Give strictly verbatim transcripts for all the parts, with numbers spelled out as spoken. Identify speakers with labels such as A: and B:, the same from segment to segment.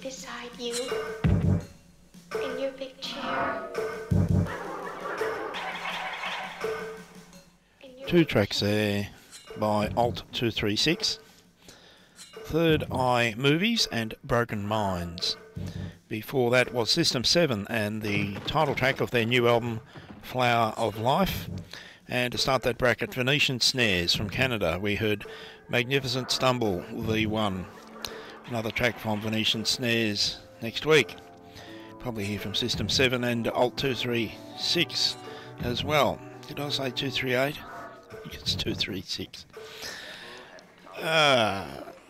A: beside you in your big chair.
B: Two tracks there by Alt two three six. Third Eye Movies and Broken Minds. Before that was System seven and the title track of their new album Flower of Life. And to start that bracket, Venetian Snares from Canada. We heard Magnificent Stumble, the one. Another track from Venetian Snares next week. Probably hear from System seven and Alt two three six as well. Did I say two three eight? I think it's two three six. Uh,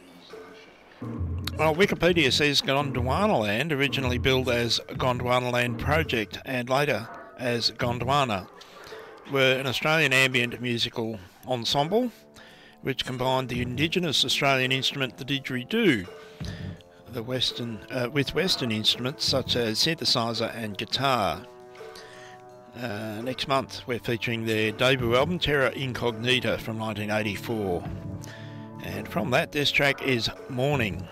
B: well, Wikipedia says Gondwanaland, originally billed as Gondwanaland Project and later as Gondwana, were an Australian ambient musical ensemble which combined the indigenous Australian instrument the didgeridoo the Western, uh, with Western instruments such as synthesizer and guitar. Uh, next month we're featuring their debut album Terra Incognita from nineteen eighty-four, and from that this track is Morning.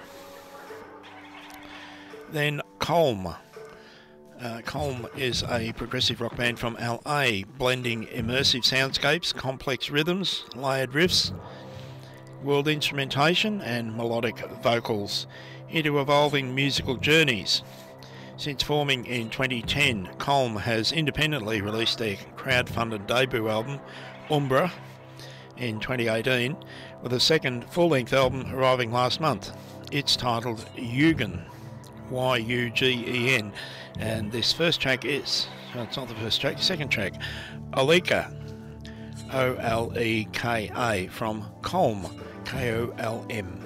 B: Then Colm. Uh, Colm is a progressive rock band from L A, blending immersive soundscapes, complex rhythms, layered riffs, world instrumentation and melodic vocals into evolving musical journeys. Since forming in twenty ten, Colm has independently released their crowd-funded debut album, Umbra, in twenty eighteen, with a second full-length album arriving last month. It's titled Yugen, Y U G E N, and this first track is, no, it's not the first track, the second track, Oleka, O L E K A, from Colm, K O L M.